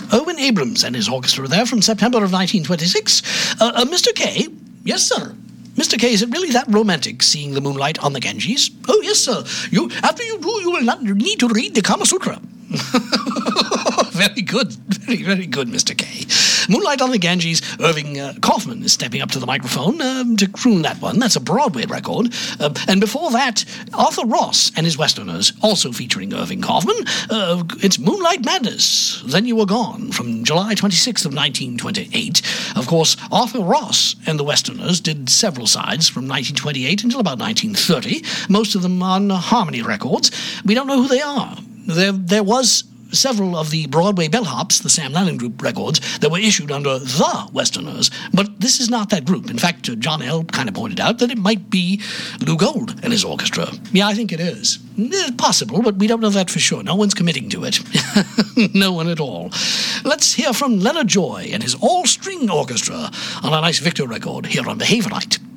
Owen Abrams and his orchestra there from September of 1926. Mr. Kay? Yes, sir. Mr. Kay, is it really that romantic, seeing the moonlight on the Ganges? Oh, yes, sir. After you do, you will not need to read the Kama Sutra. Very good. Very, very good, Mr. Kay. Moonlight on the Ganges. Irving Kaufman is stepping up to the microphone to croon that one. That's a Broadway record. And before that, Arthur Ross and his Westerners, also featuring Irving Kaufman. It's Moonlight Madness, Then You Were Gone, from July 26th of 1928. Of course, Arthur Ross and the Westerners did several sides from 1928 until about 1930, most of them on Harmony Records. We don't know who they are. There was several of the Broadway bellhops, the Sam Lanning Group records, that were issued under the Westerners, but this is not that group. In fact, John L. kind of pointed out that it might be Lou Gold and his orchestra. Yeah, I think it is. It's possible, but we don't know that for sure. No one's committing to it. No one at all. Let's hear from Leonard Joy and his all-string orchestra on a nice Victor record here on Behaviorite.